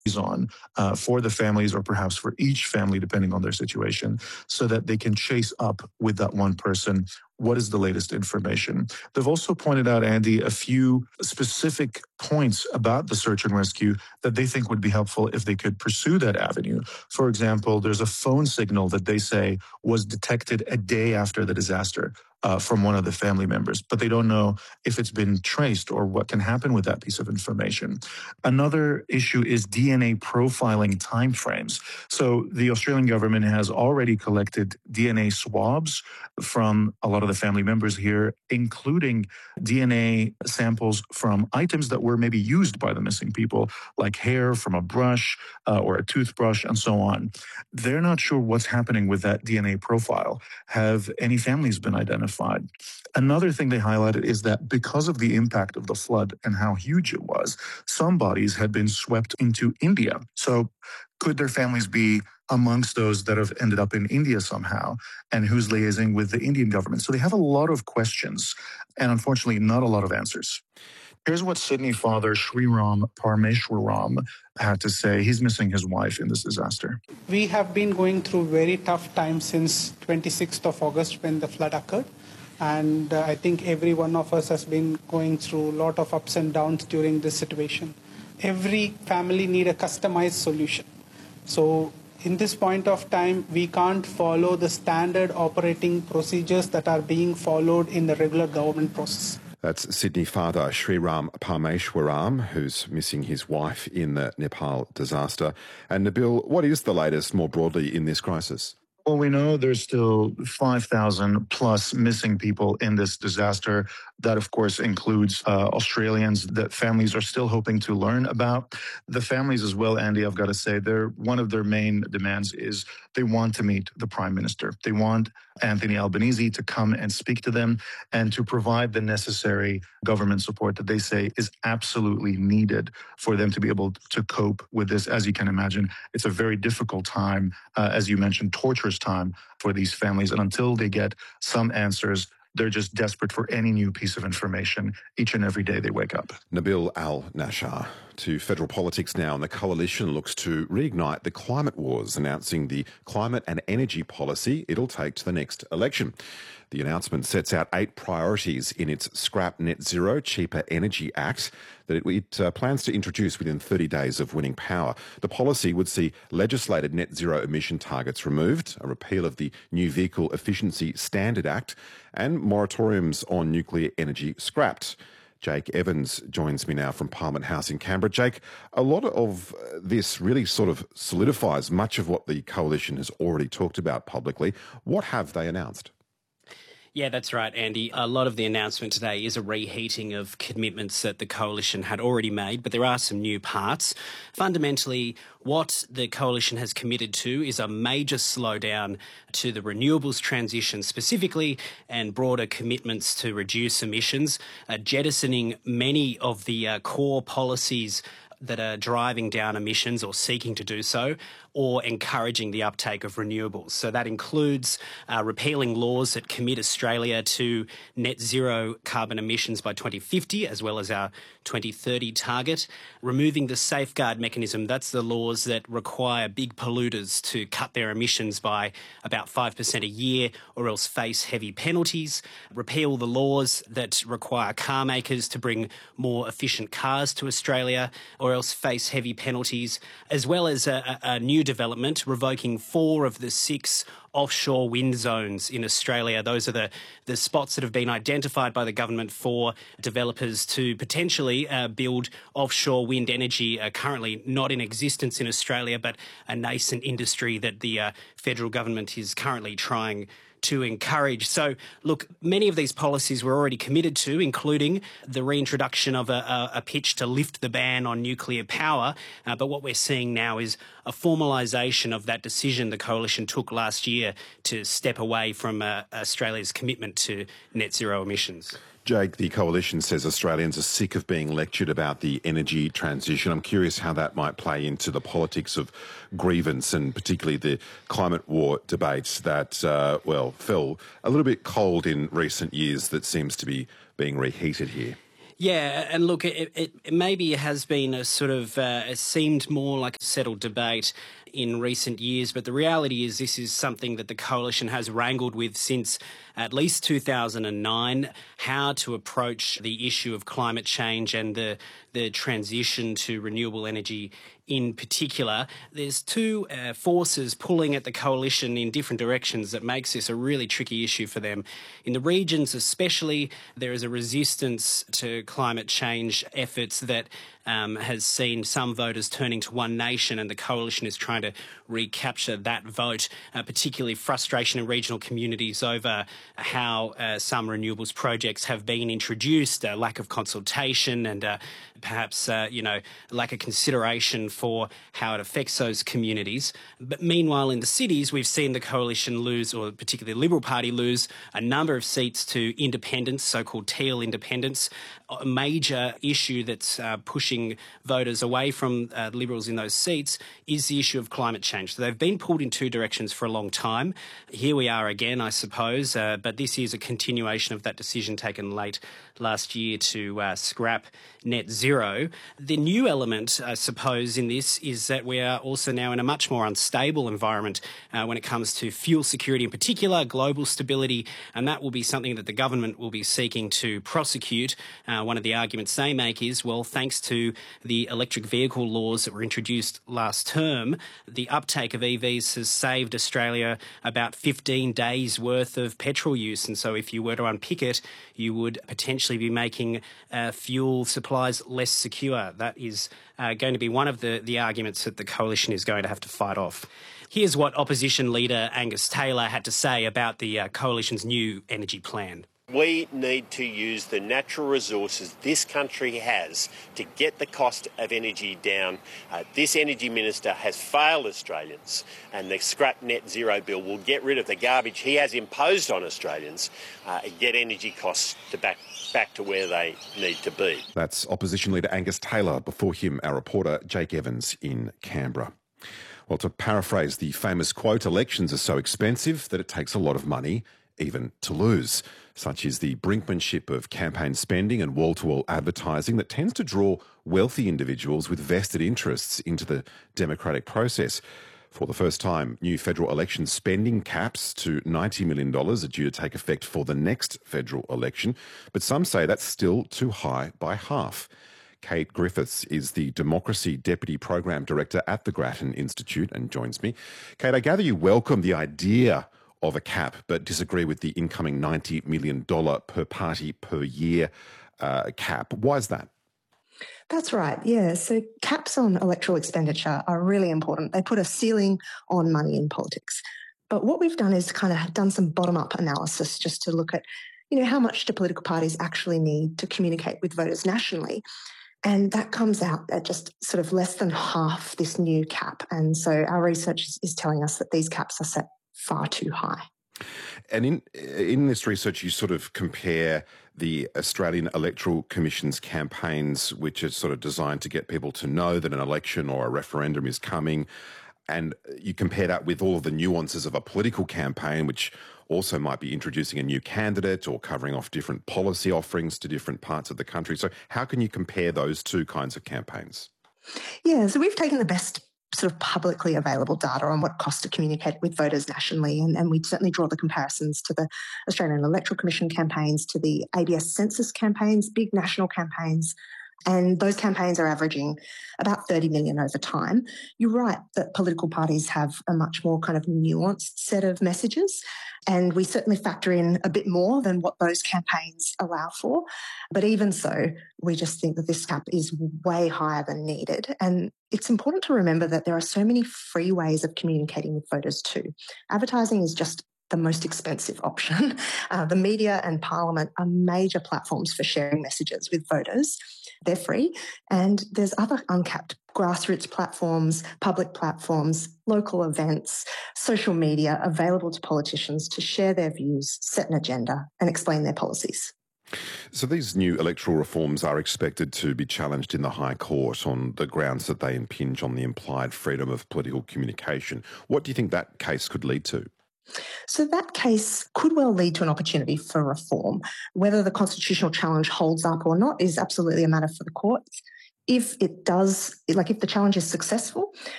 on for the families or perhaps for each family, depending on their situation, so that they can chase up with that one person what is the latest information. They've also pointed out, Andy, a few specific points about the search and rescue that they think would be helpful if they could pursue that avenue. For example, there's a phone signal that they say was detected a day after the disaster from one of the family members, but they don't know if it's been traced or what can happen with that piece of information. Another issue is DNA profiling timeframes. So the Australian government has already collected DNA swabs from a lot of the family members here, including DNA samples from items that were maybe used by the missing people, like hair from a brush or a toothbrush and so on. They're not sure what's happening with that DNA profile. Have any families been identified? Another thing they highlighted is that because of the impact of the flood and how huge it was, some bodies had been swept into India. So could their families be amongst those that have ended up in India somehow, and who's liaising with the Indian government? So they have a lot of questions and unfortunately not a lot of answers. Here's what Sydney father Sriram Parmeshwaram had to say. He's missing his wife in this disaster. We have been going through very tough times since 26th of August when the flood occurred. And I think every one of us has been going through a lot of ups and downs during this situation. Every family need a customized solution. So in this point of time, we can't follow the standard operating procedures that are being followed in the regular government process. That's Sydney father Sriram Parmeshwaram, who's missing his wife in the Nepal disaster. And Nabil, what is the latest more broadly in this crisis? Well, we know there's still 5,000 plus missing people in this disaster. That, of course, includes Australians that families are still hoping to learn about. The families as well, Andy, I've got to say, one of their main demands is they want to meet the Prime Minister. They want Anthony Albanese to come and speak to them and to provide the necessary government support that they say is absolutely needed for them to be able to cope with this. As you can imagine, it's a very difficult time, as you mentioned, torturous time for these families. And until they get some answers, they're just desperate for any new piece of information each and every day they wake up. Nabil Al-Nashar. To federal politics now, and the coalition looks to reignite the climate wars, announcing the climate and energy policy it'll take to the next election. The announcement sets out 8 priorities in its Scrap Net Zero Cheaper Energy Act that it plans to introduce within 30 days of winning power. The policy would see legislated net zero emission targets removed, a repeal of the New Vehicle Efficiency Standard Act, and moratoriums on nuclear energy scrapped. Jake Evans joins me now from Parliament House in Canberra. Jake, a lot of this really sort of solidifies much of what the coalition has already talked about publicly. What have they announced? Yeah, that's right, Andy. A lot of the announcement today is a reheating of commitments that the coalition had already made, but there are some new parts. Fundamentally, what the coalition has committed to is a major slowdown to the renewables transition specifically, and broader commitments to reduce emissions, jettisoning many of the core policies that are driving down emissions or seeking to do so, or encouraging the uptake of renewables. So that includes repealing laws that commit Australia to net zero carbon emissions by 2050, as well as our 2030 target, removing the safeguard mechanism. That's the laws that require big polluters to cut their emissions by about 5% a year or else face heavy penalties, repeal the laws that require car makers to bring more efficient cars to Australia or else face heavy penalties, as well as a new development revoking 4 of the 6 offshore wind zones in Australia. Those are the spots that have been identified by the government for developers to potentially build offshore wind energy, currently not in existence in Australia, but a nascent industry that the federal government is currently trying to encourage. So, look, many of these policies were already committed to, including the reintroduction of a pitch to lift the ban on nuclear power. But what we're seeing now is a formalisation of that decision the coalition took last year to step away from Australia's commitment to net zero emissions. Jake, the coalition says Australians are sick of being lectured about the energy transition. I'm curious how that might play into the politics of grievance and particularly the climate war debates that, fell a little bit cold in recent years that seems to be being reheated here. Yeah, and look, it maybe has been a sort of, it seemed more like a settled debate in recent years, but the reality is this is something that the Coalition has wrangled with since at least 2009, how to approach the issue of climate change and the transition to renewable energy in particular. There's two forces pulling at the Coalition in different directions that makes this a really tricky issue for them. In the regions especially, there is a resistance to climate change efforts that has seen some voters turning to One Nation, and the Coalition is trying to recapture that vote, particularly frustration in regional communities over how some renewables projects have been introduced, lack of consultation and perhaps, lack of consideration for how it affects those communities. But meanwhile, in the cities, we've seen the Coalition lose, or particularly the Liberal Party lose, a number of seats to independents, so-called teal independents. A major issue that's pushing voters away from Liberals in those seats is the issue of climate change. So they've been pulled in two directions for a long time. Here we are again, I suppose, but this is a continuation of that decision taken late last year to scrap net zero. The new element, I suppose, in this is that we are also now in a much more unstable environment when it comes to fuel security in particular, global stability, and that will be something that the government will be seeking to prosecute. One of the arguments they make is, well, thanks to the electric vehicle laws that were introduced last term, the uptake of EVs has saved Australia about 15 days worth of petrol use. And so if you were to unpick it, you would potentially be making fuel supplies less secure. That is going to be one of the arguments that the Coalition is going to have to fight off. Here's what Opposition Leader Angus Taylor had to say about the Coalition's new energy plan. We need to use the natural resources this country has to get the cost of energy down. This Energy Minister has failed Australians, and the scrap net zero bill will get rid of the garbage he has imposed on Australians and get energy costs back to where they need to be. That's Opposition Leader Angus Taylor. Before him, our reporter Jake Evans in Canberra. Well, to paraphrase the famous quote, elections are so expensive that it takes a lot of money even to lose. Such is the brinkmanship of campaign spending and wall-to-wall advertising that tends to draw wealthy individuals with vested interests into the democratic process. For the first time, new federal election spending caps to $90 million are due to take effect for the next federal election, but some say that's still too high by half. Kate Griffiths is the Democracy Deputy Program Director at the Grattan Institute and joins me. Kate, I gather you welcome the idea of a cap, but disagree with the incoming $90 million per party per year cap. Why is that? That's right, yeah. So caps on electoral expenditure are really important. They put a ceiling on money in politics. But what we've done is kind of done some bottom-up analysis just to look at, how much do political parties actually need to communicate with voters nationally? And that comes out at just sort of less than half this new cap. And so our research is telling us that these caps are set far too high. And in this research, you sort of compare the Australian Electoral Commission's campaigns, which are sort of designed to get people to know that an election or a referendum is coming, and you compare that with all of the nuances of a political campaign, which also might be introducing a new candidate or covering off different policy offerings to different parts of the country. So how can you compare those two kinds of campaigns? Yeah, so we've taken the best sort of publicly available data on what it costs to communicate with voters nationally, and we certainly draw the comparisons to the Australian Electoral Commission campaigns, to the ABS census campaigns, big national campaigns, and those campaigns are averaging about 30 million over time. You're right that political parties have a much more kind of nuanced set of messages, and we certainly factor in a bit more than what those campaigns allow for. But even so, we just think that this cap is way higher than needed. And it's important to remember that there are so many free ways of communicating with voters too. Advertising is just the most expensive option. The media and Parliament are major platforms for sharing messages with voters. They're free. And there's other uncapped grassroots platforms, public platforms, local events, social media available to politicians to share their views, set an agenda and explain their policies. So these new electoral reforms are expected to be challenged in the High Court on the grounds that they impinge on the implied freedom of political communication. What do you think that case could lead to? So that case could well lead to an opportunity for reform. Whether the constitutional challenge holds up or not is absolutely a matter for the courts. If it does, if the challenge is successful,